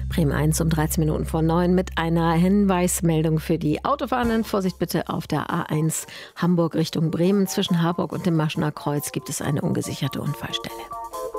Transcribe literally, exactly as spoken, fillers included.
Bremen eins um dreizehn Minuten vor neun mit einer Hinweismeldung für die Autofahrenden. Vorsicht bitte auf der A eins Hamburg Richtung Bremen. Zwischen Harburg und dem Maschener Kreuz gibt es eine ungesicherte Unfallstelle.